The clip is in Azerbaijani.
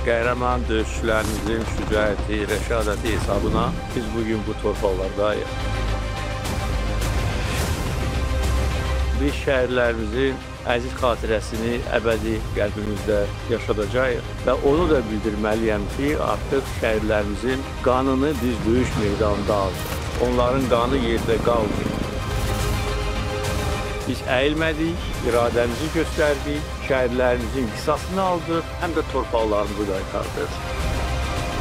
Qəhrəman döyüşçülərimizin şücaəti, rəşadəti hesabına biz bugün bu torpaqlardayıq. Biz şəhərlərimizin əziz xatirəsini əbədi qəlbimizdə yaşadacağıq və onu da bildirməliyəm ki, artıq şəhərlərimizin qanını biz döyüş meydanında aldıq. Onların qanı yerdə qalmır. Biz əyilmədik, iradəmizi göstərdik, şəhərlərimizin qisasını aldıq, həm də torpaqlarımızı qaytardıq.